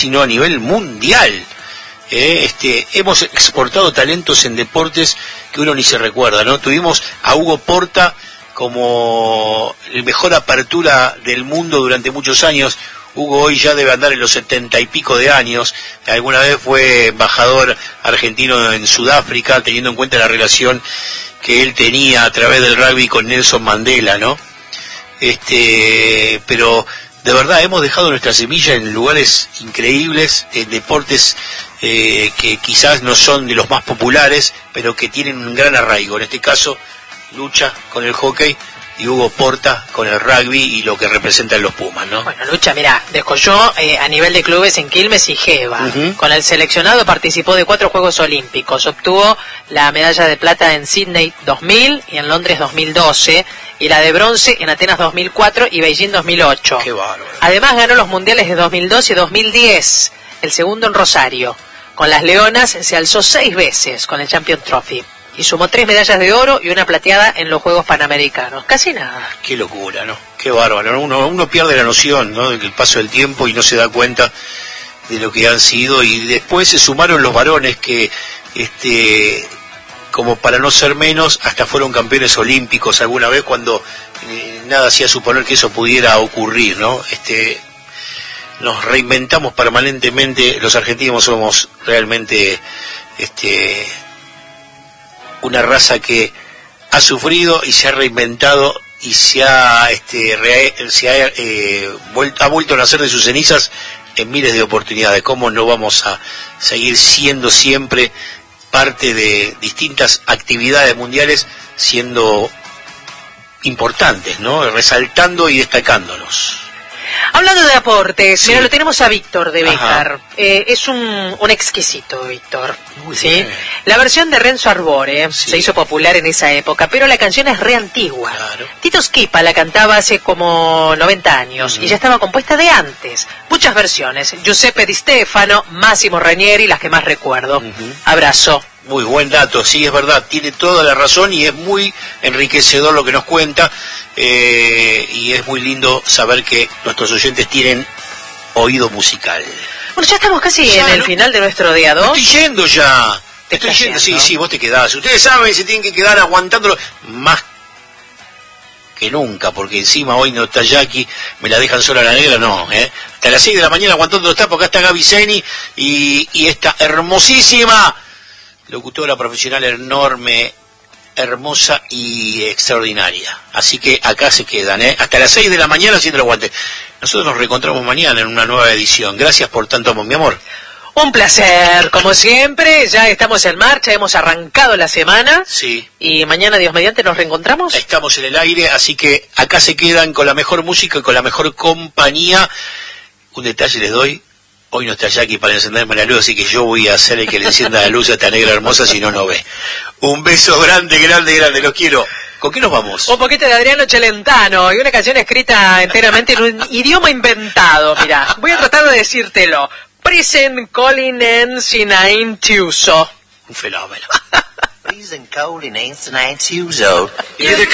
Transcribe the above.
sino a nivel mundial. Hemos exportado talentos en deportes que uno ni se recuerda, ¿no? Tuvimos a Hugo Porta como el mejor apertura del mundo durante muchos años. Hugo hoy ya debe andar en los 70 y pico de años. Alguna vez fue embajador argentino en Sudáfrica, teniendo en cuenta la relación que él tenía a través del rugby con Nelson Mandela, ¿no? Pero de verdad hemos dejado nuestra semilla en lugares increíbles, en deportes que quizás no son de los más populares, pero que tienen un gran arraigo. En este caso, Lucha con el hockey y Hugo Porta con el rugby y lo que representan los Pumas, ¿no? Bueno, Lucha, mira, descolló a nivel de clubes en Quilmes y Geva. Con el seleccionado participó de 4 Juegos Olímpicos. Obtuvo la medalla de plata en Sydney 2000 y en Londres 2012, y la de bronce en Atenas 2004 y Beijing 2008. ¡Qué bárbaro! Además ganó los mundiales de 2002 y 2010, el segundo en Rosario. Con las Leonas se alzó 6 veces con el Champion Trophy y sumó 3 medallas de oro y una plateada en los Juegos Panamericanos. Casi nada. Qué locura, ¿no? Qué bárbaro. Uno pierde la noción, ¿no?, del paso del tiempo y no se da cuenta de lo que han sido. Y después se sumaron los varones que, como para no ser menos, hasta fueron campeones olímpicos alguna vez, cuando nada hacía suponer que eso pudiera ocurrir, ¿no? Nos reinventamos permanentemente. Los argentinos somos realmente una raza que ha sufrido y se ha reinventado y ha vuelto a nacer de sus cenizas en miles de oportunidades. ¿Cómo no vamos a seguir siendo siempre parte de distintas actividades mundiales, siendo importantes, ¿no?, resaltando y destacándonos? Hablando de aportes, sí. Mira, lo tenemos a Víctor de Béjar. Es un exquisito, Víctor. ¿Sí? Bien. La versión de Renzo Arbore se hizo popular en esa época, pero la canción es re antigua. Claro. Tito Schipa la cantaba hace como 90 años y ya estaba compuesta de antes. Muchas versiones. Giuseppe Di Stefano, Massimo Ranieri, las que más recuerdo. Abrazo. Muy buen dato, sí, es verdad, tiene toda la razón y es muy enriquecedor lo que nos cuenta, y es muy lindo saber que nuestros oyentes tienen oído musical. Bueno, ya estamos casi en el final de nuestro día 2. Estoy yendo ya. Estoy yendo, sí, vos te quedás. Ustedes saben, se tienen que quedar aguantándolo más que nunca, porque encima hoy no está Jackie, me la dejan sola la negra, no, hasta las 6 de la mañana aguantando está, porque acá está Gaby Zeni y esta hermosísima locutora profesional, enorme, hermosa y extraordinaria. Así que acá se quedan, hasta las 6 de la mañana haciendo el aguante. Nosotros nos reencontramos mañana en una nueva edición. Gracias por tanto, mi amor. Un placer, como siempre. Ya estamos en marcha, hemos arrancado la semana. Sí. Y mañana, Dios mediante, nos reencontramos. Estamos en el aire, así que acá se quedan con la mejor música y con la mejor compañía. Un detalle les doy. Hoy no está Jackie para encenderme la luz, así que yo voy a ser el que le encienda la luz a esta negra hermosa, si no, no ve. Un beso grande, grande, grande, los quiero. ¿Con qué nos vamos? Un poquito de Adriano Celentano y una canción escrita enteramente en un idioma inventado. Mirá, voy a tratar de decírtelo. Prisen Colin en Sinain Tiuso. Un fenómeno. Prisen Colin en Sinain Tiuso.